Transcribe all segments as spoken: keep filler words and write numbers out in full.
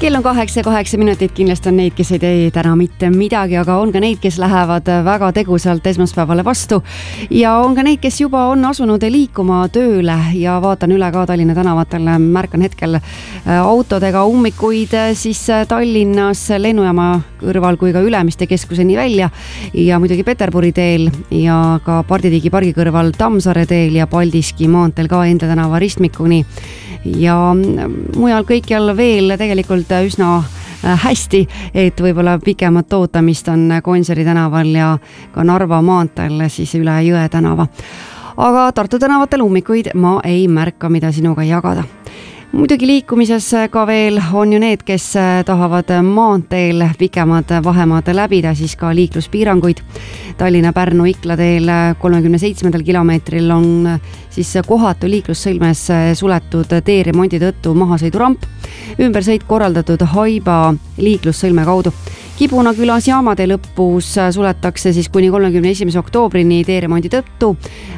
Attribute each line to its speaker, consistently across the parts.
Speaker 1: Kell on kaheksa ja kaheksa minutit, kindlasti on neid, kes ei tee täna mitte midagi, aga on ka neid, kes lähevad väga tegusalt esmaspäevale vastu ja on ka neid, kes juba on asunud liikuma tööle ja vaatan üle ka Tallinna tänavatel, märkan hetkel autodega ummikuid siis Tallinnas lennujaama kõrval kui ka Ülemiste keskuseni välja ja muidugi Peterburi teel ja ka Parditigi pargi kõrval Tammsaare teel ja Paldiski maanteel ka Enda tänava ristmikuni ja mujal kõikjal veel tegelikult üsna hästi, et võib-olla pikemat ootamist on Gonsiori tänaval ja ka Narva maanteel siis üle Jõe tänava. Aga Tartu tänavatel ummikuid ma ei märka, mida sinuga jagada. Muidugi liikumises ka veel on ju need, kes tahavad maanteel pikemad vahemaad läbida, siis ka liikluspiiranguid. Tallinna-Pärnu Ikla teel kolmekümne seitsmendal kilomeetril on siis kohatu liiklussõlmes suletud teeremondi tõttu mahasõiduramp. Ümbersõit korraldatud Haiba liiklussõlme kaudu. Kibuna külas jaamade lõpus suletakse siis kuni kolmekümne esimese oktoobrini teeremondi tõttu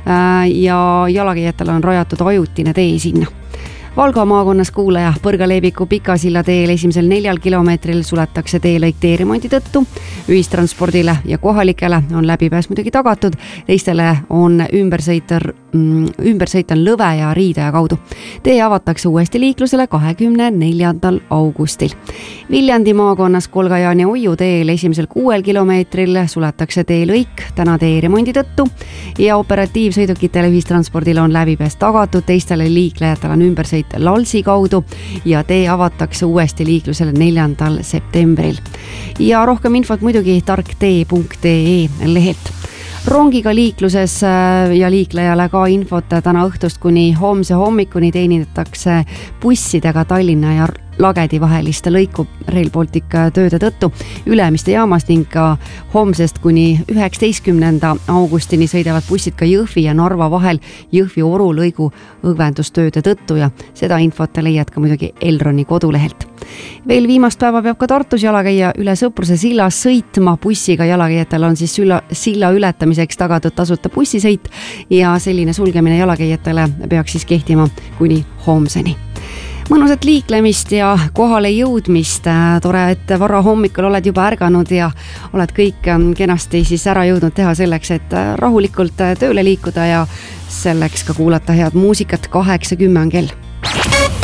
Speaker 1: ja jalakäijatele on rajatud ajutine tee sinna. Valga maakonnas kuulaja Põrga-Leebiku Pikasilla teel esimesel neljal kilomeetril suletakse teelõik teeremondi tõttu. Ühistranspordile ja kohalikele on läbipääs muidugi tagatud, teistele on ümbersõit, ümbersõit on Lõve ja Riidaja kaudu. Tee avatakse uuesti liiklusele kahekümne neljandal augustil. Viljandi maakonnas Kolga-Jaani Oiu teel esimesel kuuel kilomeetril suletakse teelõik täna teeremondi tõttu ja operatiivsõidukitele ühistranspordile on läbipääs tagatud, teistele liiklejatele on ümbersõit Lalsi kaudu ja tee avatakse uuesti liiklusele neljandal septembril. Ja rohkem infot muidugi tarktee punkt ee lehelt. Rongiga liikluses ja liiklejale ka infot täna õhtust kuni homse hommikuni teenindatakse bussidega Tallinna ja Lagedi vaheliste lõiku Rail Baltic tööde tõttu Ülemiste jaamast ning ka homsest kuni üheksateistkümnenda augustini sõidavad bussid ka Jõhvi ja Narva vahel Jõhvi-Oru lõigu õgvendustööde tõttu ja seda infot leiad ka muidugi Elroni kodulehelt. Veel viimast päeva peab ka Tartus jalakäija üle Sõpruse silla sõitma bussiga, jalakäijatel on siis silla, silla ületamiseks tagatud tasuta bussisõit ja selline sulgemine jalakäijatele peaks siis kehtima kuni homseni. Mõnusat liiklemist ja kohale jõudmist, tore, et vara hommikul oled juba ärganud ja oled kõik kenasti siis ära jõudnud teha selleks, et rahulikult tööle liikuda ja selleks ka kuulata head muusikat. Kaheksakümmend kell.